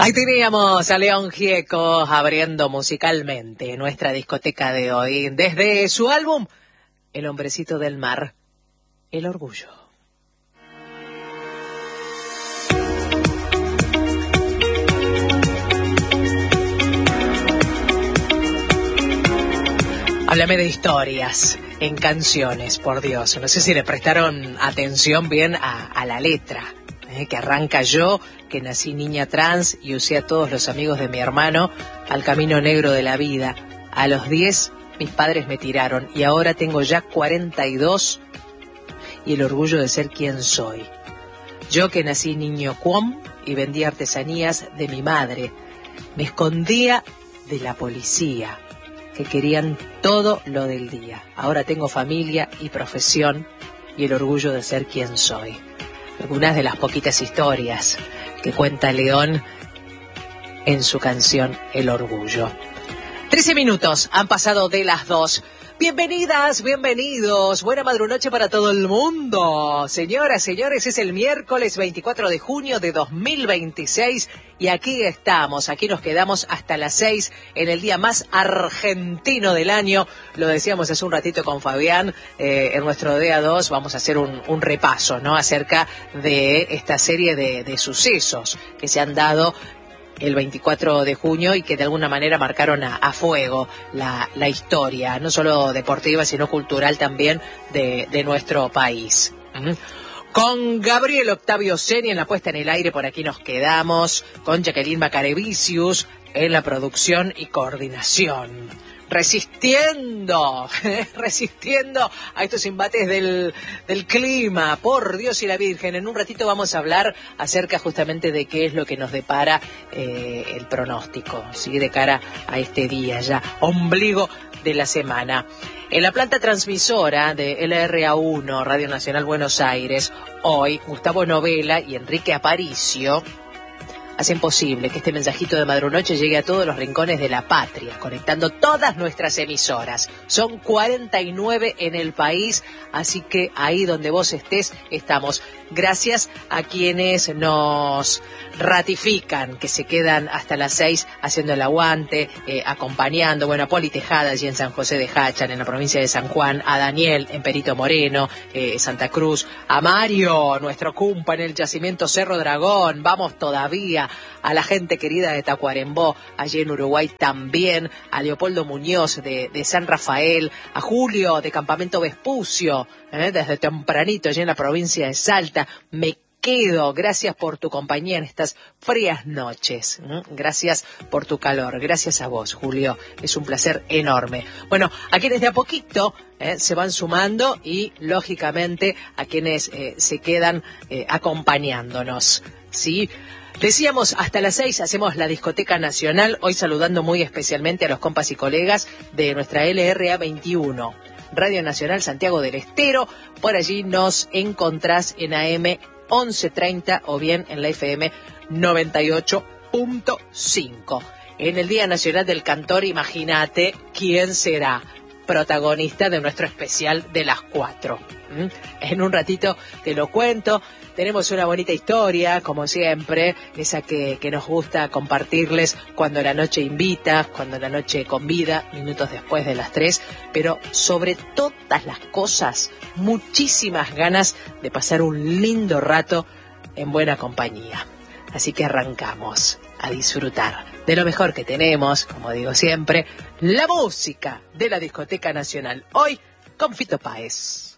Ahí teníamos a León Gieco abriendo musicalmente nuestra discoteca de hoy, desde su álbum El Hombrecito del Mar, El Orgullo. Háblame de historias en canciones, por Dios. No sé si le prestaron atención bien a la letra, que arranca: yo, que nací niña trans y usé a todos los amigos de mi hermano al camino negro de la vida. A los 10 mis padres me tiraron y ahora tengo ya 42 y el orgullo de ser quien soy. Yo, que nací niño cuom y vendía artesanías de mi madre. Me escondía de la policía, que querían todo lo del día. Ahora tengo familia y profesión y el orgullo de ser quien soy. Algunas de las poquitas historias que cuenta León en su canción El Orgullo. 13 minutos han pasado de las 2. Bienvenidas, bienvenidos. Buena madrunoche para todo el mundo. Señoras, señores, es el miércoles 24 de junio de 2026 y aquí estamos, aquí nos quedamos hasta las 6 en el día más argentino del año. Lo decíamos hace un ratito con Fabián, en nuestro día 2 vamos a hacer un repaso, ¿no?, acerca de esta serie de sucesos que se han dado el 24 de junio y que de alguna manera marcaron a fuego la historia, no solo deportiva, sino cultural también de nuestro país. Con Gabriel Octavio Seni en la puesta en el aire, por aquí nos quedamos, con Jacqueline Macarevicius en la producción y coordinación. Resistiendo a estos embates del clima, por Dios y la Virgen. En un ratito vamos a hablar acerca justamente de qué es lo que nos depara el pronóstico, ¿sí?, de cara a este día ya, ombligo de la semana. En la planta transmisora de LRA1, Radio Nacional Buenos Aires, hoy Gustavo Novela y Enrique Aparicio hacen posible que este mensajito de madrunoche llegue a todos los rincones de la patria, conectando todas nuestras emisoras. Son 49 en el país, así que ahí donde vos estés, estamos. Gracias a quienes nos ratifican, que se quedan hasta las 6 haciendo el aguante, acompañando. Bueno, a Poli Tejada allí en San José de Hachan, en la provincia de San Juan, a Daniel en Perito Moreno, Santa Cruz, a Mario, nuestro cumpa en el yacimiento Cerro Dragón, vamos todavía, a la gente querida de Tacuarembó, allí en Uruguay también, a Leopoldo Muñoz de San Rafael, a Julio de Campamento Vespucio, desde tempranito allí en la provincia de Salta. Me quedo, gracias por tu compañía en estas frías noches, gracias por tu calor, gracias a vos, Julio, es un placer enorme. Bueno, a quienes de a poquito se van sumando y lógicamente a quienes se quedan acompañándonos, ¿sí? Decíamos, hasta las 6 hacemos la discoteca nacional, hoy saludando muy especialmente a los compas y colegas de nuestra LRA 21, Radio Nacional Santiago del Estero. Por allí nos encontrás en AM 1130 o bien en la FM 98.5. En el Día Nacional del Cantor, imagínate quién será protagonista de nuestro especial de las 4. En un ratito te lo cuento. Tenemos una bonita historia, como siempre, esa que nos gusta compartirles cuando la noche invita, cuando la noche convida, minutos después de las 3, pero sobre todas las cosas, muchísimas ganas de pasar un lindo rato en buena compañía. Así que arrancamos a disfrutar de lo mejor que tenemos, como digo siempre, la música de la Discoteca Nacional. Hoy con Fito Páez.